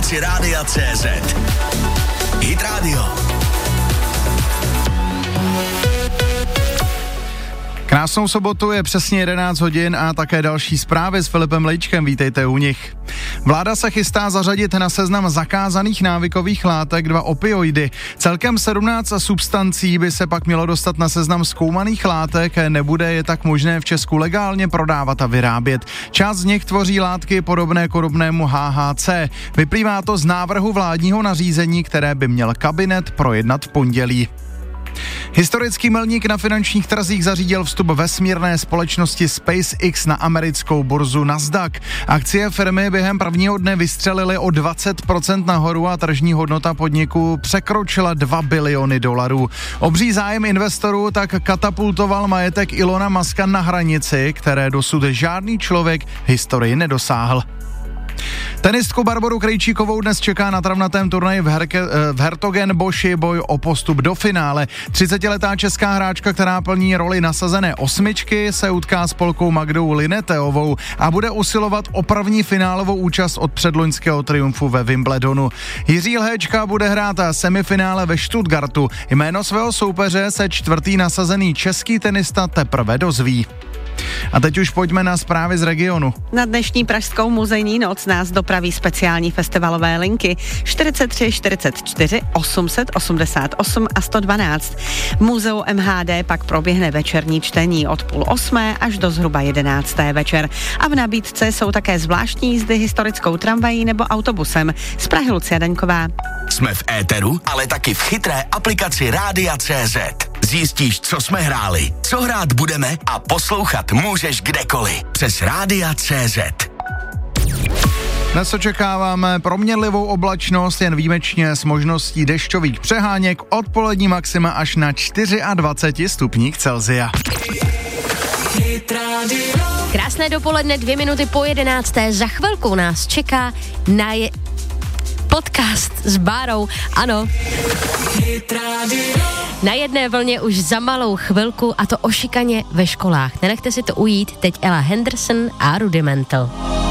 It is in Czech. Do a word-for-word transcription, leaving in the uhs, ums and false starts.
aplikaci Rádia C Z. Hit Radio. Krásnou sobotu, je přesně jedenáct hodin a také další zprávy s Filipem Lejčkem, vítejte u nich. Vláda se chystá zařadit na seznam zakázaných návykových látek dva opioidy. Celkem sedmnáct substancí by se pak mělo dostat na seznam zkoumaných látek, nebude je tak možné v Česku legálně prodávat a vyrábět. Část z nich tvoří látky podobné podobnému H H C. Vyplývá to z návrhu vládního nařízení, které by měl kabinet projednat v pondělí. Historický milník na finančních trzích zařídil vstup vesmírné společnosti SpaceX na americkou burzu Nasdaq. Akcie firmy během prvního dne vystřelily o dvacet procent nahoru a tržní hodnota podniku překročila dva biliony dolarů. Obří zájem investorů tak katapultoval majetek Ilona Muska na hranici, které dosud žádný člověk v historii nedosáhl. Tenistku Barboru Krejčíkovou dnes čeká na travnatém turnaji v, Herke, v Hertogenboši boj o postup do finále. třicetiletá česká hráčka, která plní roli nasazené osmičky, se utká s Polkou Magdou Lineteovou a bude usilovat o první finálovou účast od předloňského triumfu ve Wimbledonu. Jiří Lhéčka bude hrát semifinále ve Stuttgartu. Jméno svého soupeře se čtvrtý nasazený český tenista teprve dozví. A teď už pojďme na zprávy z regionu. Na dnešní pražskou muzejní noc nás dopraví speciální festivalové linky čtyřicet tři, čtyřicet čtyři, osm set osmdesát osm a sto dvanáct. V muzeu M H D pak proběhne večerní čtení od půl osmé až do zhruba jedenácté večer. A v nabídce jsou také zvláštní jízdy historickou tramvají nebo autobusem. Z Prahy Lucia Daňková. Jsme v éteru, ale taky v chytré aplikaci Rádia C Z. Zjistíš, co jsme hráli, co hrát budeme a poslouchat můžeš kdekoliv. Přes Rádia C Z. Dnes očekáváme proměnlivou oblačnost, jen výjimečně s možností dešťových přeháněk, odpolední maxima až na dvacet čtyři stupních Celsia. Krásné dopoledne, dvě minuty po jedenácté. Za chvilku nás čeká na je... podcast s Bárou, ano. Na jedné vlně už za malou chvilku, a to o šikaně ve školách. Nenechte si to ujít, teď Ella Henderson a Rudimental.